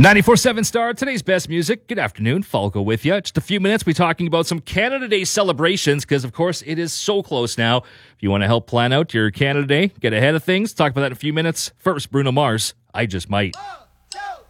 94.7 Star, today's best music. Good afternoon, Falco with you. Just a few minutes, we're talking about some Canada Day celebrations because, of course, it is so close now. If you want to help plan out your Canada Day, get ahead of things, talk about that in a few minutes. First, Bruno Mars, I Just Might.